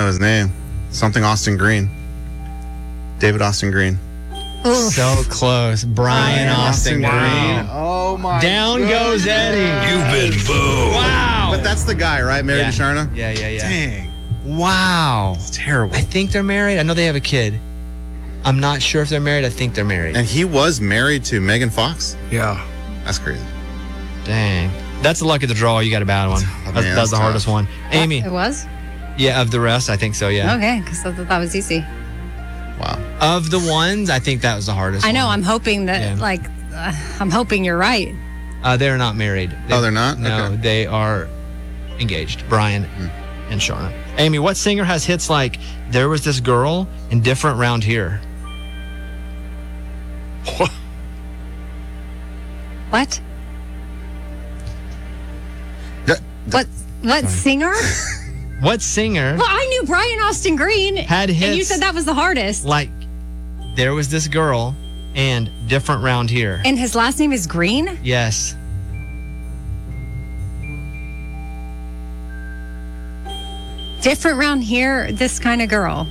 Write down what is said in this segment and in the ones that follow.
know his name. Something Austin Green. David Austin Green. So close. Brian Austin Green. Oh, my Down goes Eddie. You've been booed. Wow. But that's the guy, right? Married to Sharna? Yeah. Dang. Wow. It's terrible. I think they're married. I know they have a kid. I'm not sure if they're married. I think they're married. And he was married to Megan Fox? Yeah. That's crazy. Dang. That's the luck of the draw. You got a bad one. That's the hardest one. Amy. It was? Yeah, of the rest, I think so, yeah. Okay, because I thought that was easy. Wow. Of the ones, I think that was the hardest I know. one. I'm hoping that, I'm hoping you're right. They're not married. They're not? No, Okay. they are engaged. Brian and Sharna. Amy, what singer has hits like There Was This Girl and Different Round Here? What? That- What singer? What singer Well, I knew Brian Austin Green. had hits And you said that was the hardest. like There Was This Girl and Different Round Here? And his last name is Green? Yes. Different round here, this kind of girl.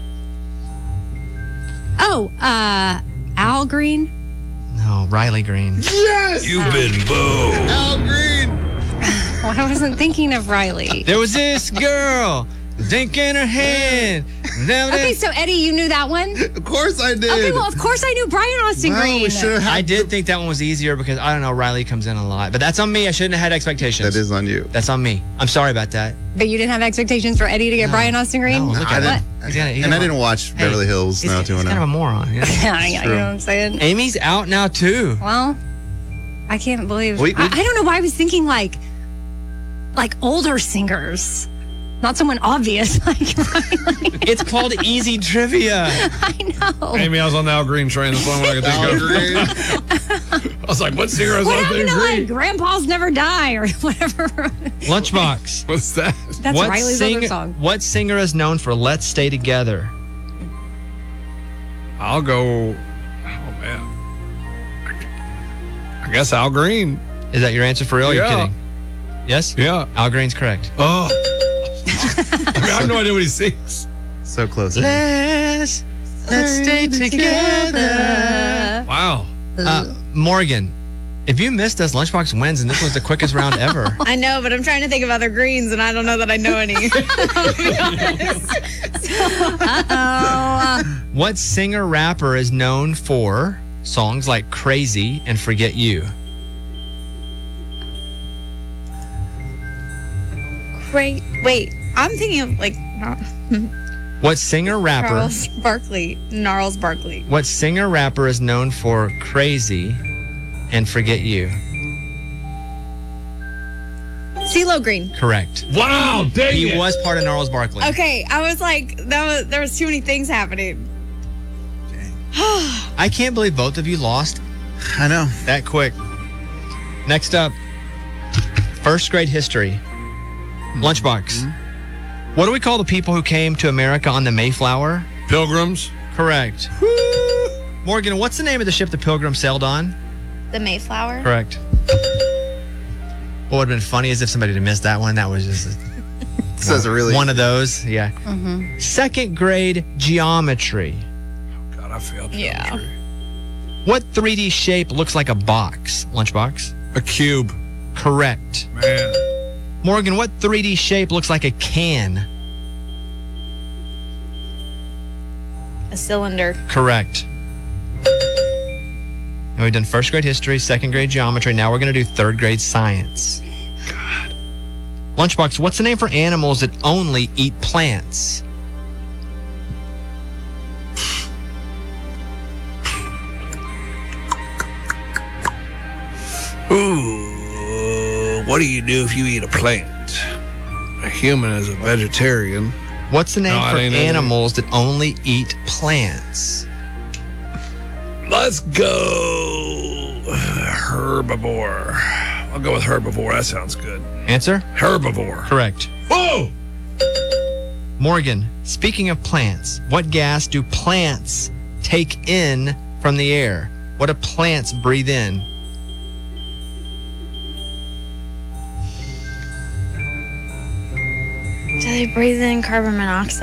Oh, Al Green? No, Riley Green. Yes! You've been booed. Al Green! Well, I wasn't thinking of Riley. There was this girl, drink in her hand. Okay, so Eddie, you knew that one? Of course I did. Okay, well, of course I knew Brian Austin Well, Green. we should have had I did think that one was easier because, I don't know, Riley comes in a lot. But that's on me. I shouldn't have had expectations. That is on you. That's on me. I'm sorry about that. But you didn't have expectations for Eddie to get Brian Austin Green? No, look I at didn't. that. He's And I didn't watch Beverly Hills He's 90210. kind of a moron. Yeah. Yeah, you know what I'm saying? Amy's out now, too. Well, I can't believe. We- I don't know why I was thinking like older singers, not someone obvious like Riley. It's called easy trivia. I know. Amy, I was on the Al Green train. That's the only one I could Al think of. Green. I was like, what singer is What on happened to Green? like Grandpas Never Die or whatever? Lunchbox. What's that? That's Riley's other song. What singer is known for Let's Stay Together? I'll go. Oh, man. I guess Al Green. Is that your answer for real? You're Yeah. kidding. Yes? Yeah. Al Green's correct. Oh. I mean, I have no idea what he sings. So close. Let's stay together. Wow. Morgan, if you missed us, Lunchbox wins, and this was the quickest round ever. I know, but I'm trying to think of other greens, and I don't know that I know any. What singer-rapper is known for songs like Crazy and Forget You? Great. Wait, I'm thinking of like What singer-rapper... Gnarls Barkley. What singer-rapper is known for Crazy and Forget You? CeeLo Green. Correct. Wow. Dang He it. was part of Gnarls Barkley. Okay, I was like, there was too many things happening. I can't believe both of you lost I know. that quick. Next up, first grade history. Lunchbox. What do we call the people who came to America on the Mayflower? Pilgrims. Correct. Morgan, what's the name of the ship the Pilgrims sailed on? The Mayflower. Correct. What would have been funny is if somebody had missed that one. That was just Says it really. one of those. Yeah. Second grade geometry. God, I failed. Yeah. geometry. What 3D shape looks like a box? Lunchbox. A cube. Correct. Man. Morgan, what 3D shape looks like a can? A cylinder. Correct. And we've done first grade history, second grade geometry. Now we're going to do third grade science. God. Lunchbox, what's the name for animals that only eat plants? Ooh. What do you do if you eat a plant? A human is a vegetarian. What's the name No, it for ain't it. animals that only eat plants? Let's go herbivore. I'll go with herbivore. That sounds good. Answer? Herbivore. Correct. Whoa! Morgan, speaking of plants, what gas do plants take in from the air? What do plants breathe in? Do they breathe in carbon monoxide?